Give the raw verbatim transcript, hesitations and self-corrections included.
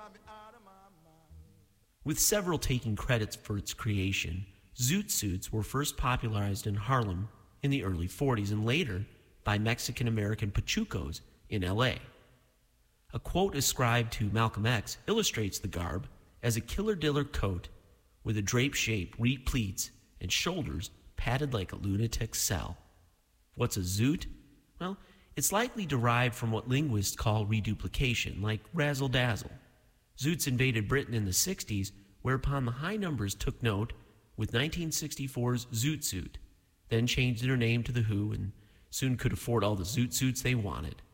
With several taking credits for its creation, zoot suits were first popularized in Harlem in the early forties and later by Mexican-American pachucos in L A. A quote ascribed to Malcolm X illustrates the garb as a killer-diller coat with a drape shape, reed pleats, and shoulders padded like a lunatic's cell. What's a zoot? Well, it's likely derived from what linguists call reduplication, like razzle-dazzle. Zoots invaded Britain in the sixties, whereupon the high numbers took note with nineteen sixty-four's Zoot Suit, then changed their name to The Who and soon could afford all the zoot suits they wanted.